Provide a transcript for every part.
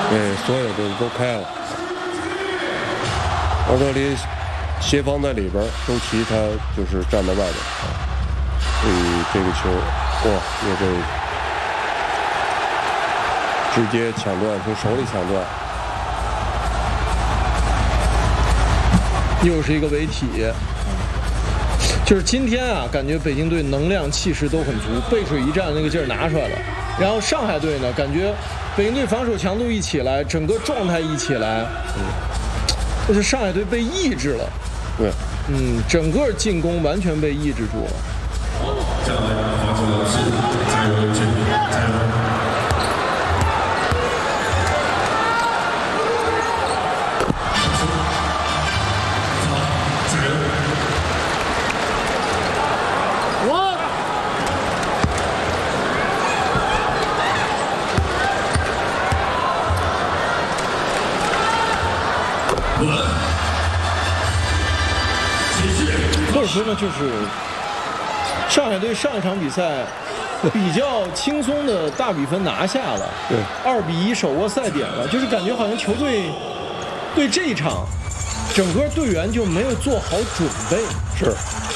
所有的都开了。奥特里协防在里边，周琦他就是站在外边。所以这个球，哇，也被直接抢断，从手里抢断。 又是一个违体。就是今天啊，感觉北京队能量气势都很足，背水一战那个劲儿拿出来了。然后上海队呢，感觉北京队防守强度一起来，整个状态一起来，就是上海队被抑制了。 对， 整个进攻完全被抑制住了。 接下来发球的是翟文俊， 或者说呢，就是上海队上一场比赛比较轻松的大比分拿下了， 对 ，2-1手握赛点了，就是感觉好像球队对这一场整个队员就没有做好准备， 是，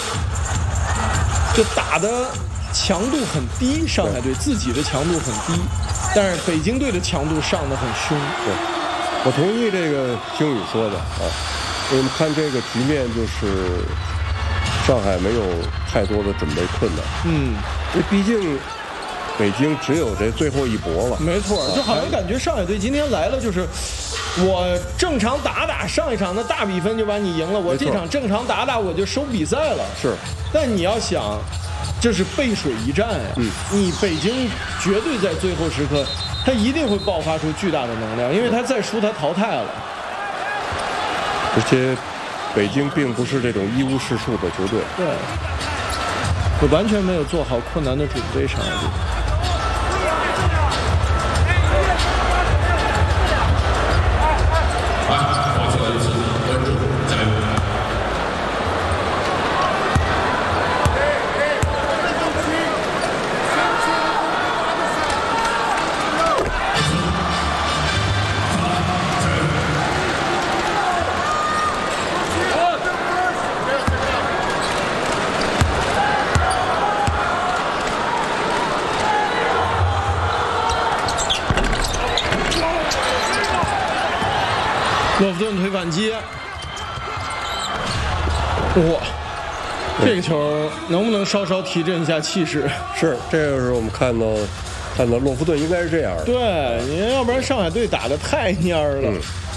就打的强度很低，上海队自己的强度很低，但是北京队的强度上得很凶。 对，我同意这个星宇说的啊。我们看这个局面，就是上海没有太多的准备困难。因为毕竟北京只有这最后一搏了。 没错，就好像感觉上海队今天来了，就是我正常打上一场的大比分就把你赢了，我这场正常打我就收比赛了。 是， 但你要想，这是背水一战呀。你北京绝对在最后时刻，他一定会爆发出巨大的能量，因为他再输他淘汰了。 而且北京并不是这种一无是处的球队。 对，我完全没有做好困难的准备，上海队。 发球的是文主，加油！ 洛夫顿腿反击，哇！这个球能不能稍稍提振一下气势？ 是，这就是我们看到洛夫顿应该是这样的。 对，你要不然上海队打得太蔫了。